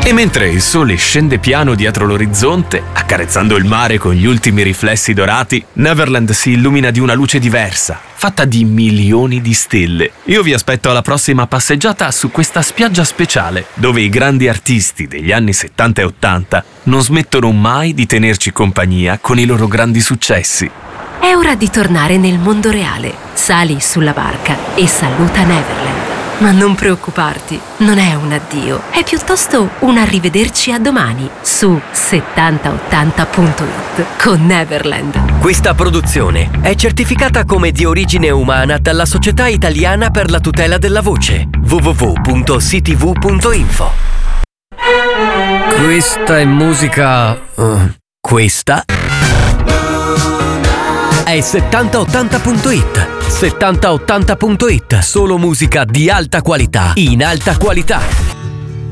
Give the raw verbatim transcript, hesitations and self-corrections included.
E mentre il sole scende piano dietro l'orizzonte, accarezzando il mare con gli ultimi riflessi dorati, Neverland si illumina di una luce diversa, fatta di milioni di stelle. Io vi aspetto alla prossima passeggiata su questa spiaggia speciale, dove i grandi artisti degli anni settanta e ottanta non smettono mai di tenerci compagnia con i loro grandi successi. È ora di tornare nel mondo reale. Sali sulla barca e saluta Neverland. Ma non preoccuparti, non è un addio, è piuttosto un arrivederci a domani su settanta ottanta punto it con Neverland. Questa produzione è certificata come di origine umana dalla Società Italiana per la Tutela della Voce w w w punto c t v punto info. Questa è musica... Uh, questa... è settanta ottanta punto it. settanta ottanta punto it, solo musica di alta qualità, in alta qualità.